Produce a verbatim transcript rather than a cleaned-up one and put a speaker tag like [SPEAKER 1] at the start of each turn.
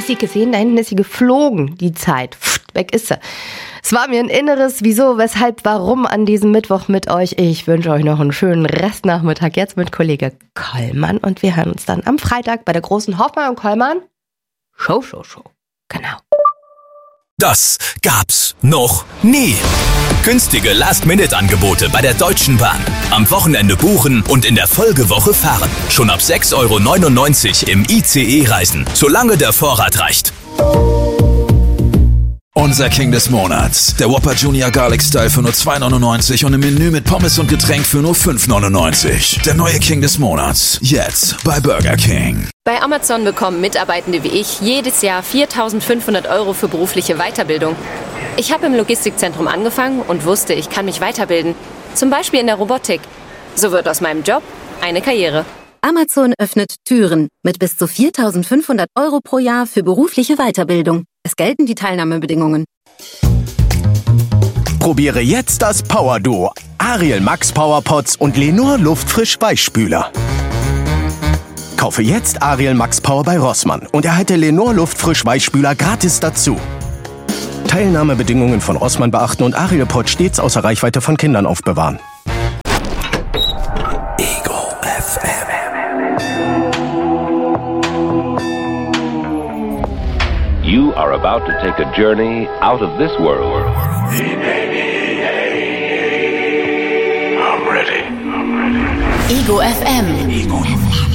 [SPEAKER 1] sie gesehen? Da hinten ist sie geflogen, die Zeit. Pff, weg ist sie. Es war mir ein inneres Wieso, Weshalb, Warum an diesem Mittwoch mit euch. Ich wünsche euch noch einen schönen Restnachmittag jetzt mit Kollege Kollmann. Und wir hören uns dann am Freitag bei der großen Hoffmann und Kollmann Show, Show, Show. Genau.
[SPEAKER 2] Das gab's noch nie. Günstige Last-Minute-Angebote bei der Deutschen Bahn. Am Wochenende buchen und in der Folgewoche fahren. Schon ab sechs Euro neunundneunzig im I C E-Reisen, solange der Vorrat reicht. Unser King des Monats. Der Whopper Junior Garlic Style für nur zwei neunundneunzig und im Menü mit Pommes und Getränk für nur fünf neunundneunzig. Der neue King des Monats. Jetzt bei Burger King.
[SPEAKER 3] Bei Amazon bekommen Mitarbeitende wie ich jedes Jahr viertausendfünfhundert Euro für berufliche Weiterbildung. Ich habe im Logistikzentrum angefangen und wusste, ich kann mich weiterbilden. Zum Beispiel in der Robotik. So wird aus meinem Job eine Karriere.
[SPEAKER 4] Amazon öffnet Türen mit bis zu viertausendfünfhundert Euro pro Jahr für berufliche Weiterbildung. Es gelten die Teilnahmebedingungen.
[SPEAKER 5] Probiere jetzt das Power Duo. Ariel Max Power Pots und Lenor Luftfrisch Weichspüler. Kaufe jetzt Ariel Max Power bei Rossmann und erhalte Lenor Luftfrisch Weichspüler gratis dazu. Teilnahmebedingungen von Rossmann beachten und Ariel Pot stets außer Reichweite von Kindern aufbewahren.
[SPEAKER 2] Ego F M.
[SPEAKER 6] You are about to take a journey out of this world.
[SPEAKER 7] I'm ready. I'm ready.
[SPEAKER 8] Ego F M.
[SPEAKER 2] Ego F M.